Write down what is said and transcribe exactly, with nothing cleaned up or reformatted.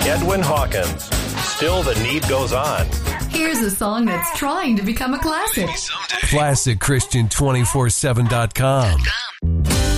Edwin Hawkins. Still the Need Goes On. Here's a song that's trying to become a classic. Classic Christian two forty-seven dot com.